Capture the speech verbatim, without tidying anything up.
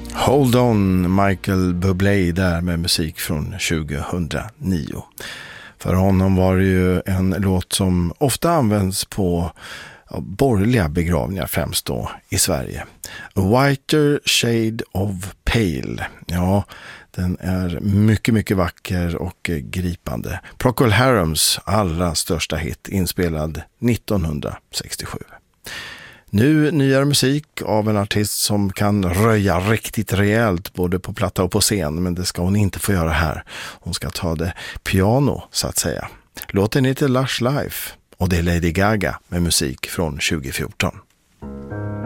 Hold on, Michael Bublé där med musik från tjugohundranio. För honom var det ju en låt som ofta används på borgerliga begravningar, främst då i Sverige. A Whiter Shade of Pale. Ja, den är mycket, mycket vacker och gripande. Procol Harums allra största hit, inspelad nittonhundrasextiosju. Nu nyare musik av en artist som kan röja riktigt rejält både på platta och på scen, men det ska hon inte få göra här. Hon ska ta det piano så att säga. Låten heter Lush Life och det är Lady Gaga med musik från tjugofjorton.